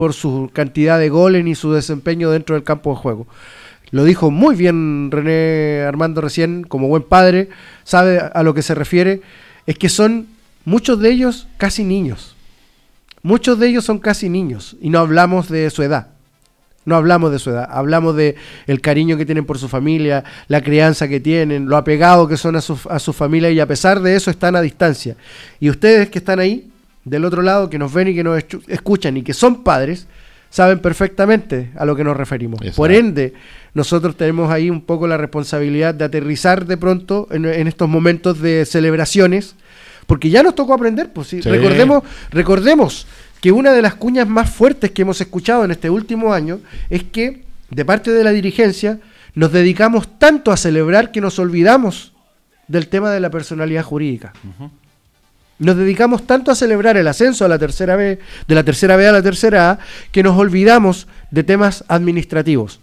por su cantidad de goles ni su desempeño dentro del campo de juego. Lo dijo muy bien René Armando recién, como buen padre, sabe a lo que se refiere, es que son muchos de ellos casi niños. Muchos de ellos son casi niños y no hablamos de su edad. No hablamos de su edad, hablamos de el cariño que tienen por su familia, la crianza que tienen, lo apegado que son a su familia, y a pesar de eso están a distancia. Y ustedes que están ahí, del otro lado, que nos ven y que nos escuchan y que son padres, saben perfectamente a lo que nos referimos. Exacto. Por ende, nosotros tenemos ahí un poco la responsabilidad de aterrizar de pronto en estos momentos de celebraciones, porque ya nos tocó aprender, pues sí. Recordemos que una de las cuñas más fuertes que hemos escuchado en este último año es que, de parte de la dirigencia, nos dedicamos tanto a celebrar que nos olvidamos del tema de la personalidad jurídica. Uh-huh. Nos dedicamos tanto a celebrar el ascenso a la tercera B, de la tercera B a la tercera A, que nos olvidamos de temas administrativos.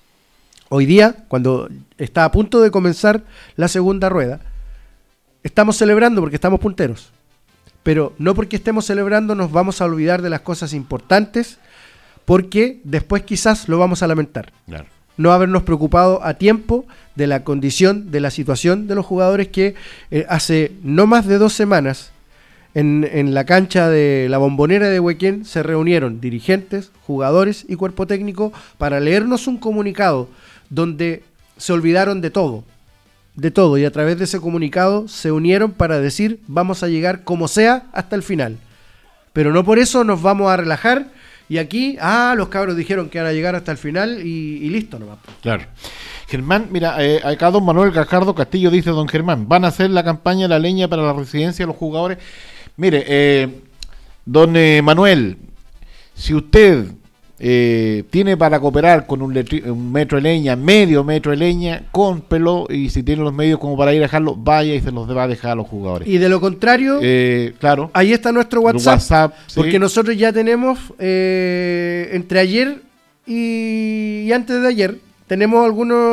Hoy día, cuando está a punto de comenzar la segunda rueda, estamos celebrando porque estamos punteros. Pero no porque estemos celebrando nos vamos a olvidar de las cosas importantes, porque después quizás lo vamos a lamentar. Claro. No habernos preocupado a tiempo de la condición, de la situación de los jugadores que hace no más de 2 semanas en la cancha de la Bombonera de Huequén se reunieron dirigentes, jugadores y cuerpo técnico para leernos un comunicado donde se olvidaron de todo, y a través de ese comunicado se unieron para decir vamos a llegar como sea hasta el final, pero no por eso nos vamos a relajar y aquí, los cabros dijeron que van a llegar hasta el final y listo nomás. Claro. Germán, mira, acá don Manuel Gajardo Castillo dice, don Germán, van a hacer la campaña La Leña para la residencia de los jugadores. Mire, don Manuel, si usted tiene para cooperar con un metro de leña, medio metro de leña, cómprelo, y si tiene los medios como para ir a dejarlo, vaya y se los va a dejar a los jugadores. Y de lo contrario, claro, ahí está nuestro WhatsApp, porque sí. Nosotros ya tenemos, entre ayer y antes de ayer, tenemos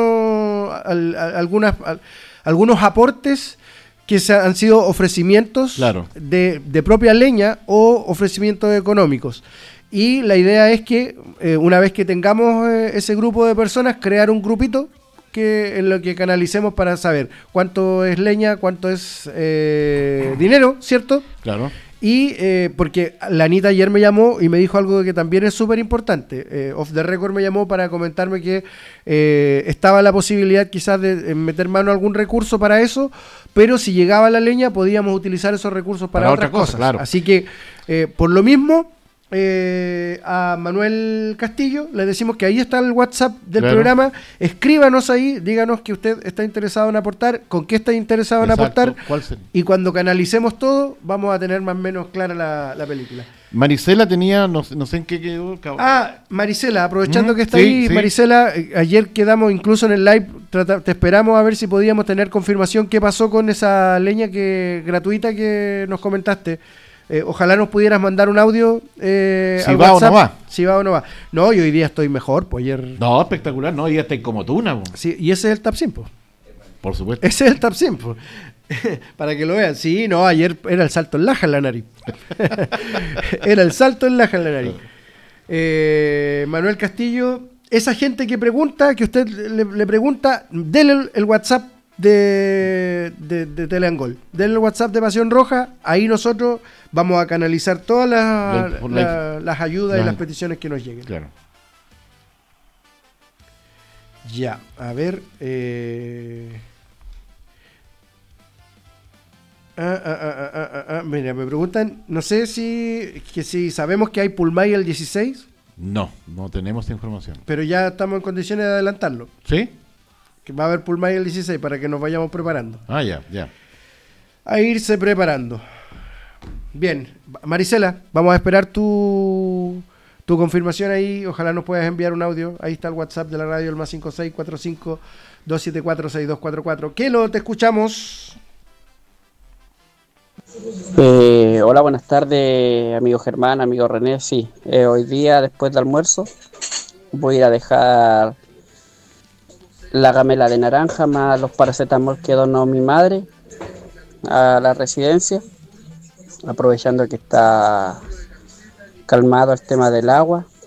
algunos aportes que han sido ofrecimientos, claro, de propia leña o ofrecimientos económicos. Y la idea es que una vez que tengamos ese grupo de personas, crear un grupito en lo que canalicemos para saber cuánto es leña, cuánto es dinero, ¿cierto? Claro. Y porque la Anita ayer me llamó y me dijo algo que también es súper importante. Off the record me llamó para comentarme que estaba la posibilidad quizás de meter mano a algún recurso para eso, pero si llegaba la leña podíamos utilizar esos recursos para otras cosas. Claro. Así que por lo mismo, a Manuel Castillo le decimos que ahí está el WhatsApp del programa. Escríbanos ahí, díganos que usted está interesado en aportar, con qué está interesado en aportar, y cuando canalicemos todo vamos a tener más o menos clara la película. Marisela tenía, no sé en qué quedó. Marisela, aprovechando que está ahí, sí. Marisela, ayer quedamos incluso en el live, te esperamos a ver si podíamos tener confirmación qué pasó con esa leña gratuita que nos comentaste. Ojalá nos pudieras mandar un audio si va WhatsApp, o no va. Si va o no va. No, yo hoy día estoy mejor, pues ayer. No, espectacular, no, hoy día estoy como tú, ¿no? Sí, y ese es el Tap 100, pues. Por supuesto. Ese es el Tap 100, pues. Para que lo vean. Sí, no, ayer era el salto en laja en la nariz. Era el salto en laja en la nariz. Manuel Castillo, esa gente que pregunta, que usted le pregunta, denle el WhatsApp de Teleangol. Denle el WhatsApp de Pasión Roja, ahí nosotros vamos a canalizar todas las ayudas y las peticiones que nos lleguen. Claro. Ya, a ver. Mira, me preguntan, no sé si sabemos que hay Pulmay el 16. No tenemos esta información. Pero ya estamos en condiciones de adelantarlo. ¿Sí? Que va a haber Pulmay el 16 para que nos vayamos preparando. Ya. A irse preparando. Bien, Marisela, vamos a esperar tu confirmación ahí. Ojalá nos puedas enviar un audio. Ahí está el WhatsApp de la radio, el más 5645-274-6244. Kelo, te escuchamos. Hola, buenas tardes, amigo Germán, amigo René. Sí, hoy día después del almuerzo voy a ir a dejar la gamela de naranja más los paracetamol que donó mi madre a la residencia, aprovechando que está calmado el tema del agua.